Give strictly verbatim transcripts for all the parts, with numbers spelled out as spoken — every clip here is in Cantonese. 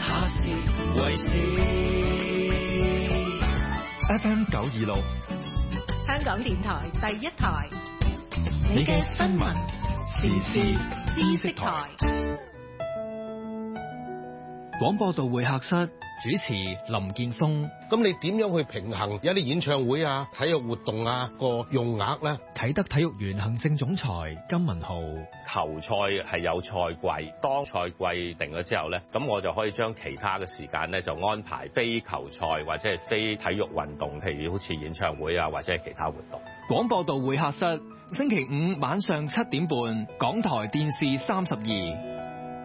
下是為事。 F M 九二六， 香港電台第一台， 你嘅新聞時事知識台。 廣播道會客室主持林建峰。 咁你點樣去平衡有啲演唱會啊、體育活動啊個用額呢？ 啟德體育園行政總裁金文浩。 球賽係有賽季，當賽季定咗之後呢，咁我就可以將其他嘅時間呢，就安排非球賽或者係非體育運動，譬如好似演唱會啊或者係其他活動。 廣播道會客室星期五晚上七點半，港台電視三十二。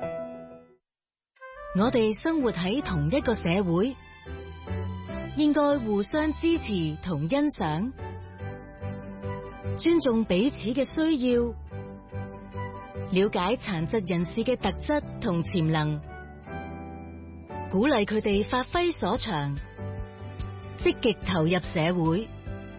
我哋生活喺同一個社會，應該互相支持同欣賞，尊重彼此嘅需要，了解殘疾人士嘅特質同潛能，鼓勵佢哋發揮所長，積極投入社會，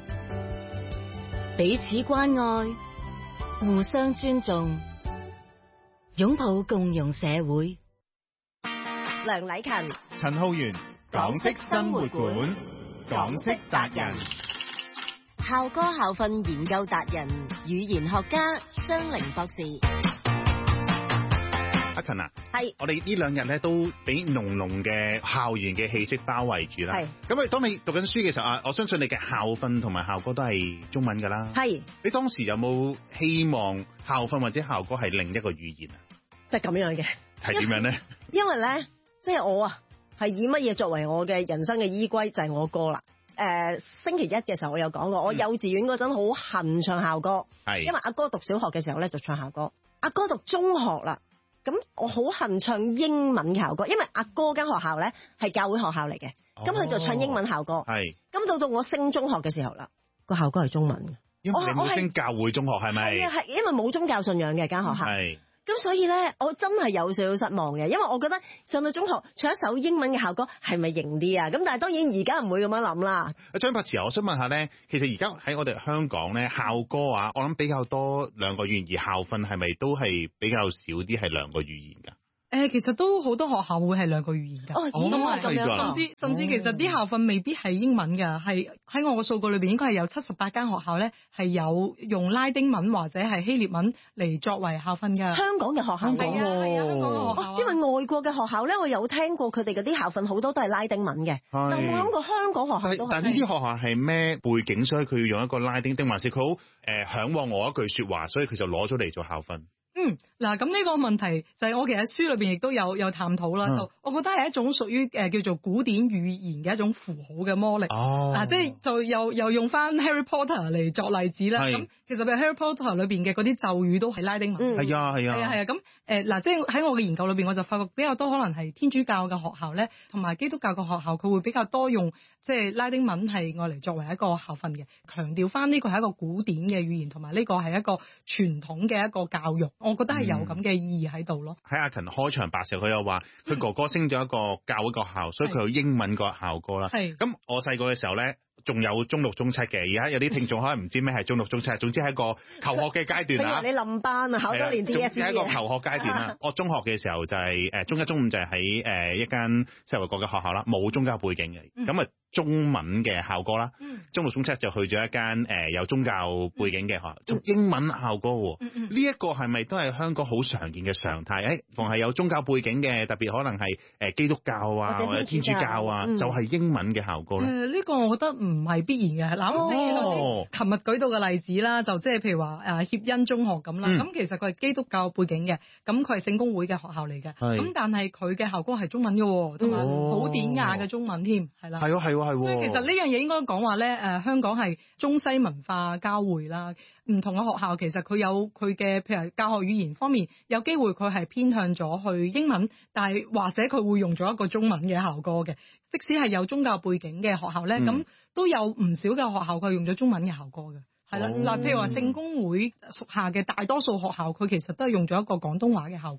彼此關愛，互相尊重，擁抱共融社會。 梁禮勤、 陳浩源，港式生活館，港式達人， 校歌校訓研究達人，語言學家張玲博士。 阿勤啊， 係， 我哋呢兩日咧都俾濃濃嘅校園嘅氣息包圍住啦。係，咁啊，當你讀緊書嘅時候啊，我相信你嘅校訓同埋校歌都係中文噶啦。係，你當時有冇希望校訓或者校歌係另一個語言啊？ 即係咁樣嘅， 係點樣咧？ 因為咧。即係我啊，係以乜嘢作為我嘅人生嘅依歸，就係、是、我歌啦。誒、呃，星期一嘅時候我有講過，我幼稚園嗰陣好恨唱校歌，係、嗯、因為阿哥讀小學嘅時候咧就唱校歌，阿哥讀中學啦，咁我好恨唱英文校歌，因為阿哥間學校咧係教會學校嚟嘅，咁佢、哦、就唱英文校歌，係。咁到到我升中學嘅時候啦，個校歌係中文嘅， 因為你冇升教會中學係咪？ 係啊，係因為冇宗教信仰嘅間學校。係。咁所以咧，我真係有少少失望嘅，因為我覺得上到中學唱一首英文嘅校歌係咪型啲啊？咁但係當然而家唔會咁樣諗啦。 阿張柏慈，我想問下咧，其實而家喺我哋香港咧，校歌啊，我諗比較多兩個語言，而校訓係咪都係比較少啲係兩個語言㗎？ 誒，其實都好多學校會係兩個語言㗎。哦，咁啊，咁樣，甚至甚至其實啲校訓未必係英文㗎，係喺我個數據裏邊應該係有七十八間學校咧係有用拉丁文或者係希臘文嚟作為校訓㗎。 香港嘅學校係啊， 係啊，香港嘅學校。 因為外國嘅學校咧，我有聽過佢哋嗰啲校訓好多都係拉丁文嘅，但係冇諗過香港學校都係。 但係呢啲學校係咩背景？所以佢要用一個拉丁，定還是佢好誒嚮往我一句説話，所以佢就攞咗嚟做校訓？ 嗯，嗱，咁呢個問題就係我其實書裏邊亦都有有探討啦。就、嗯、我覺得係一種屬於誒叫做古典語言嘅一種符號嘅魔力。哦，嗱、啊，即係就又又用翻 Harry Potter 嚟作例子啦。咁其實譬如 Harry Potter 裏邊嘅嗰啲咒語都係拉丁文。係啊係啊。係啊係啊。咁誒嗱，即係喺我嘅研究裏邊，我就發覺比較多可能係天主教嘅學校咧，同埋基督教嘅學校，佢會比較多用即係拉丁文係愛嚟作為一個校訓嘅，強調翻呢個係一個古典嘅語言，同埋呢個係一個傳統嘅一個教育。我覺得係有咁嘅意義喺度咯。喺、 嗯、阿勤開場白時，佢又話佢哥哥升咗一個教會學校，所以佢有英文個校歌啦。係咁，我細個嘅時候咧，仲有中六中七嘅。而家有啲聽眾可能唔知咩係中六中七，總之係一個求學嘅階段啊。 你冧班啊，考多年 D S E 係一個求學階段啦。我中學嘅時候就係、是、誒中一中五就係喺誒一間世衛國嘅學校啦，冇宗教背景嘅。咁啊、嗯、中文嘅校歌啦。嗯、中六中七就去咗一間誒、呃、有宗教背景嘅學校，就、嗯、英文校歌。呢一、嗯嗯、個係咪都係香港好常見嘅常態？誒，逢係有宗教背景嘅，特別可能係誒基督教啊或者天主教啊，嗯、就係英文嘅校歌咧。誒、呃，呢、這個我覺得唔係必然嘅。嗱，即係頭先琴日舉到嘅例子啦，就即係譬如話誒協恩中學咁啦。咁、嗯、其實佢係基督教背景嘅，咁佢係聖公會嘅學校嚟嘅。咁是但係佢嘅校歌係中文嘅，同埋好典雅嘅中文添，係啦。係喎係喎係喎。所以其實呢樣嘢應該講話咧，誒香港係中西文化交匯啦。唔同嘅學校其實佢有佢嘅譬如教學語言方面，有機會佢係偏向咗去英文，但係或者佢會用咗一個中文嘅校歌嘅。即使係有宗教背景嘅學校咧，咁、嗯、都有唔少嘅學校佢係用咗中文嘅校歌嘅。係啦，嗱，譬如話聖公會屬下嘅大多數學校，佢其實都係用咗一個廣東話嘅校歌嘅。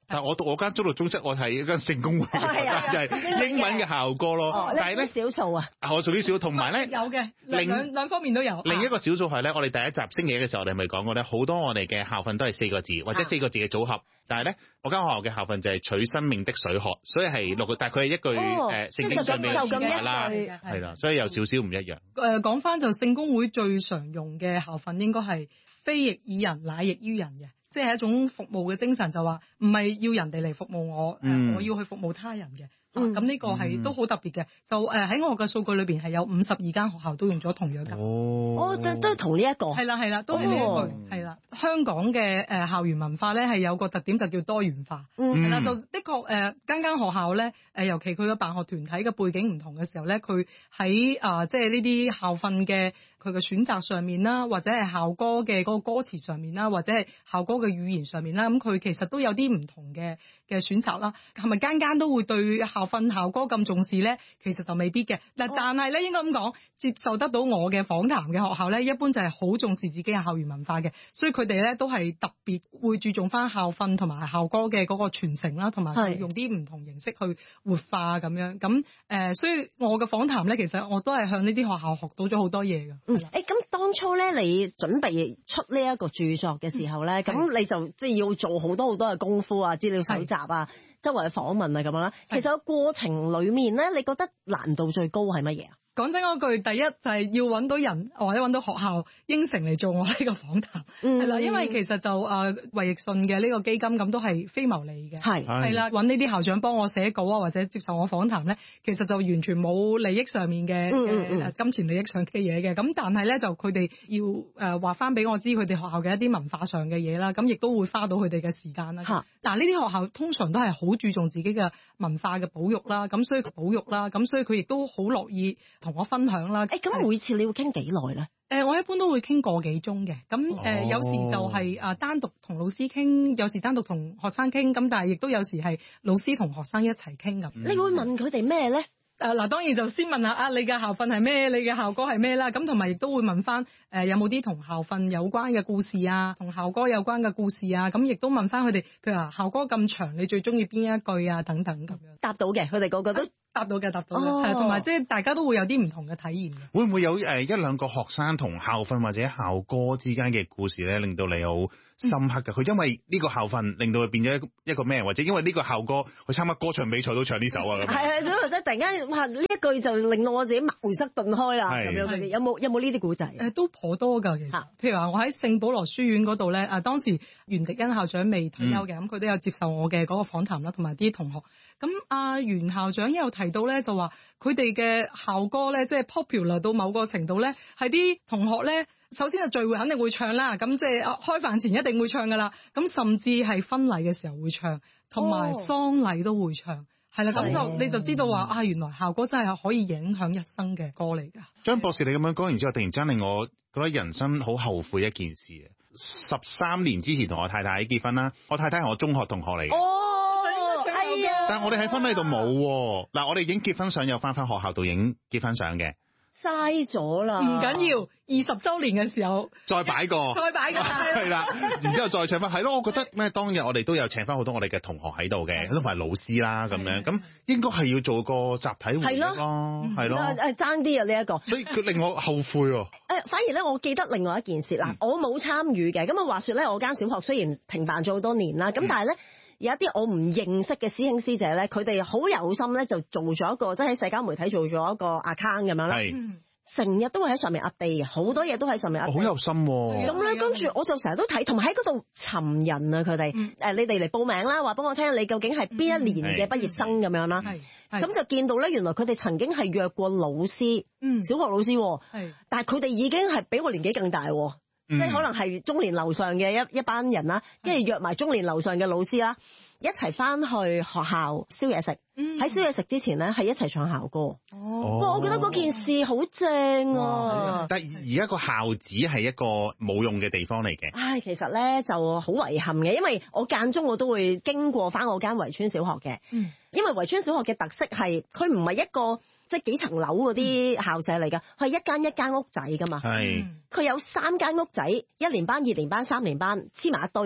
但係我讀我間中六中七，我係一間聖公會，就係英文嘅校歌咯。但係咧少數啊， 我屬於少數，同埋咧有嘅兩兩方面都有。 另一個少數係咧，我哋第一集星期一嘅時候，我哋係咪講過咧？好多我哋嘅校訓都係四個字或者四個字嘅組合，但係咧我間學校嘅校訓就係取生命的水河，所以係六個，但係佢係一句誒聖經上面嘅説話啦，係啦，所以有少少唔一樣。 誒講翻就聖公會最常用嘅校訓應該係非役以人，乃役於人嘅。即係一種服務嘅精神，就話唔係要人哋嚟服務我，嗯、我要去服務他人嘅。咁呢、嗯、個係都好特別嘅。就誒喺我嘅數據裏邊係有五十二間學校都用咗同樣嘅。 哦，都都係同呢一個。係啦係啦，都係呢一句。係啦、哦，香港嘅誒校園文化咧係有個特點就叫多元化。嗯。係啦，就的確誒間間學校咧誒，尤其佢嘅辦學團體嘅背景唔同嘅時候咧，佢喺啊即係呢啲校訓嘅佢嘅選擇上面啦，或者係校歌嘅嗰個歌詞上面啦，或者係校歌嘅語言上面啦，咁佢其實都有啲唔同嘅嘅選擇啦。係咪間間都會對校訓校歌咁重視咧？其實就未必嘅。嗱，但係咧應該咁講，接受得到我嘅訪談嘅學校咧，一般就係好重視自己嘅校園文化嘅，所以佢哋咧都係特別會注重翻校訓同埋校歌嘅嗰個傳承啦，同埋用啲唔同形式去活化咁樣。咁誒、呃，所以我嘅訪談咧，其實我都係向呢啲學校學到咗好多嘢㗎。 誒咁、欸、當初咧，你準備出呢一個著作嘅時候咧，咁、嗯、你就即係要做好多好多嘅功夫啊，資料搜集啊，周圍去訪問啊咁樣啦。其實個過程裡面咧，你覺得難度最高係乜嘢啊？ 講真嗰句，第一就係要揾到人或者揾到學校應承嚟做我呢個訪談，係啦、嗯，因為其實就誒衛奕信嘅呢個基金咁都係非牟利嘅，係係啦，揾呢啲校長幫我寫稿啊，或者接受我訪談咧，其實就完全冇利益上面嘅、嗯呃、金錢利益上嘅嘢嘅，咁但係咧就佢哋要誒話翻俾我知佢哋學校嘅一啲文化上嘅嘢啦，咁亦都會花到佢哋嘅時間啦。嗱呢啲學校通常都係好注重自己嘅文化嘅保育啦，咁所以保育啦，咁所以佢亦都好樂意同我分享啦。 誒咁每次你會傾幾耐咧？ 誒、呃、我一般都會傾個幾鐘嘅。咁誒、呃哦、有時就係啊單獨同老師傾，有時單獨同學生傾，咁但係亦都有時係老師同學生一齊傾咁。 你會問佢哋咩咧？ 誒嗱、呃，當然就先問下啊，你嘅校訓係咩？你嘅校歌係咩啦？咁同埋亦都會問翻誒、呃、有冇啲同校訓有關嘅故事啊，同校歌有關嘅故事啊。咁亦都問翻佢哋，譬如話校歌咁長，你最中意邊一句啊？等等咁樣。答到嘅，佢哋個個都答到嘅，答到嘅，係同埋即係大家都會有啲唔同嘅體驗嘅。 會唔會有誒一兩個學生同校訓或者校歌之間嘅故事咧，令到你好深刻嘅？佢、嗯、因為呢個校訓令到佢變咗一個一個咩？或者因為呢個校歌去參加歌唱比賽都唱呢首啊？咁係係，所以即係突然間哇呢一句就令到我自己茅塞頓開啦咁樣。有冇有冇呢啲古仔？ 誒都頗多㗎，其實。譬如話我喺聖保羅書院嗰度咧，啊當時袁迪恩校長未退休嘅，咁佢、嗯、都有接受我嘅嗰個訪談啦，同埋啲同學。咁阿袁校長又提到咧，就話佢哋嘅校歌咧，即係 popular 到某個程度咧，係啲同學咧，首先係聚會肯定會唱啦，咁即係開飯前一定會唱噶啦，咁甚至係婚禮嘅時候會唱，同埋喪禮都會唱，係啦、哦，咁就你就知道話啊，原來校歌真係可以影響一生嘅歌嚟噶。 張博士，你咁樣講完之後，突然間令我覺得人生好後悔一件事啊！十三年之前同我太太結婚啦，我太太係我中學同學嚟嘅。 哦哎呀！ 但係我哋喺婚禮度冇喎，嗱我哋影結婚相有翻翻學校度影結婚相嘅， 嘥咗啦。 唔緊要，二十週年嘅時候再擺個， 再擺個係啦，然之後再唱翻，係咯，我覺得咩當日我哋都有請翻好多我哋嘅同學喺度嘅，都係老師啦咁樣，咁應該係要做個集體回憶咯，係咯， 誒爭啲啊呢一個， 所以佢令我後悔喎。 誒反而咧，我記得另外一件事嗱，嗯、我冇參與嘅，咁啊話説咧，我間小學雖然停辦咗好多年啦，咁、嗯、但係咧。有一啲我唔認識嘅師兄師姐咧，佢哋好有心咧，就做咗一個即係喺社交媒體做咗一個 account 咁樣啦。係，成日都會喺上面 update 嘅，好多嘢都喺上面 update。好有心喎。咁咧，跟住我就成日都睇，同埋喺嗰度尋人啊，佢哋誒，你哋嚟報名啦，話俾我聽，你究竟係邊一年嘅畢業生咁樣啦。係，咁就見到咧，原來佢哋曾經係約過老師，小學老師。係，但係佢哋已經係比我年紀更大。即係可能係中年樓上嘅一一班人啦，跟住約埋中年樓上嘅老師啦，一齊翻去學校燒嘢食。喺、嗯、燒嘢食之前咧，係一齊唱校歌。哦，哇！我覺得嗰件事好正啊。 但係而家個校址係一個冇用嘅地方嚟嘅。 唉，其實咧就好遺憾嘅，因為我間中我都會經過翻我間圍村小學嘅。嗯，因為圍村小學嘅特色係佢唔係一個。即係幾層樓嗰啲校舍嚟㗎，係、嗯、一間一間屋仔㗎嘛。係，佢有三間屋仔，一年班、二年班、三年班黐埋一堆嘅。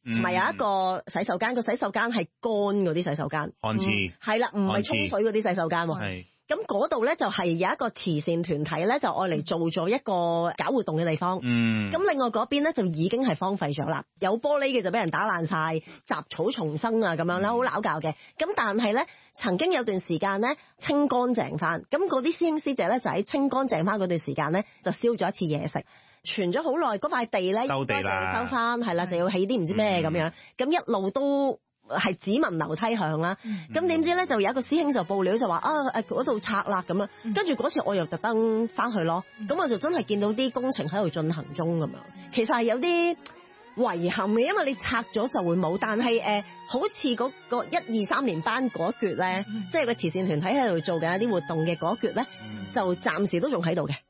同埋有一個洗手間，個洗手間係乾嗰啲洗手間， 旱廁係啦，唔係沖水嗰啲洗手間喎。 係。 咁嗰度咧就係有一個慈善團體咧，就愛嚟做咗一個搞活動嘅地方。 嗯。 咁另外嗰邊咧就已經係荒廢咗啦，有玻璃嘅就俾人打爛晒，雜草叢生啊咁樣啦，好撈教嘅。咁但係咧，曾經有段時間咧清乾淨翻，咁嗰啲師兄師姐咧就喺清乾淨翻嗰段時間咧就燒咗一次嘢食，傳咗好耐，嗰塊地咧收地啦， 就要收翻，係啦，就要起啲唔知咩咁樣，咁一路都係只聞樓梯響啦。咁點知咧就有一個師兄就報料就話啊誒嗰度拆啦咁樣，跟住嗰次我又特登翻去咯，咁我就真係見到啲工程喺度進行中咁樣，其實係有啲遺憾嘅，因為你拆咗就會冇，但係誒、呃、好似嗰個一二三年班嗰一橛咧，即係個慈善團體喺度做緊一啲活動嘅嗰一橛咧，就暫時都仲喺度嘅。